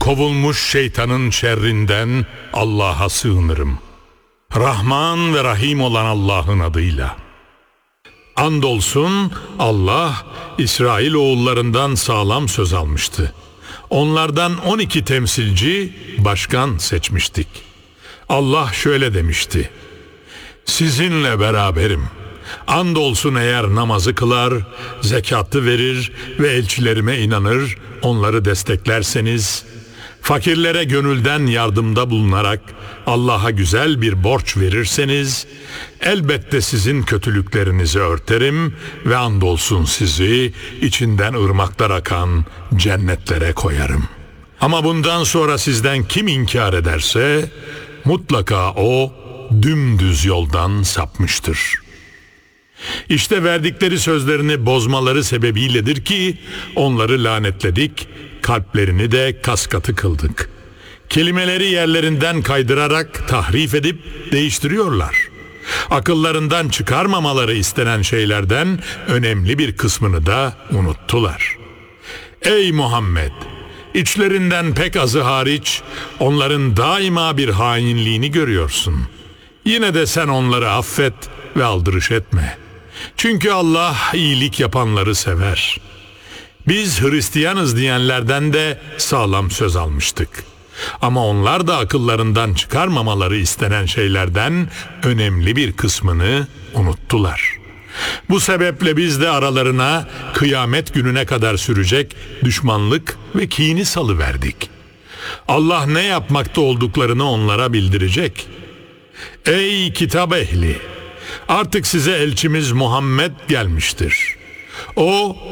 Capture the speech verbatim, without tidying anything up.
kovulmuş şeytanın şerrinden Allah'a sığınırım. Rahman ve Rahim olan Allah'ın adıyla. Andolsun Allah İsrail oğullarından sağlam söz almıştı. Onlardan on iki temsilci, başkan seçmiştik. Allah şöyle demişti: sizinle beraberim. Andolsun eğer namazı kılar, zekatı verir ve elçilerime inanır, onları desteklerseniz, fakirlere gönülden yardımda bulunarak Allah'a güzel bir borç verirseniz, elbette sizin kötülüklerinizi örterim ve andolsun sizi içinden ırmaklar akan cennetlere koyarım. Ama bundan sonra sizden kim inkar ederse, mutlaka o dümdüz yoldan sapmıştır. İşte verdikleri sözlerini bozmaları sebebiyledir ki onları lanetledik, kalplerini de kaskatı kıldık. Kelimeleri yerlerinden kaydırarak tahrif edip değiştiriyorlar. Akıllarından çıkarmamaları istenen şeylerden önemli bir kısmını da unuttular. Ey Muhammed! İçlerinden pek azı hariç onların daima bir hainliğini görüyorsun. Yine de sen onları affet ve aldırış etme. Çünkü Allah iyilik yapanları sever. Biz Hristiyanız diyenlerden de sağlam söz almıştık. Ama onlar da akıllarından çıkarmamaları istenen şeylerden önemli bir kısmını unuttular. Bu sebeple biz de aralarına kıyamet gününe kadar sürecek düşmanlık ve kini salıverdik. Allah ne yapmakta olduklarını onlara bildirecek. Ey kitap ehli! Artık size elçimiz Muhammed gelmiştir. O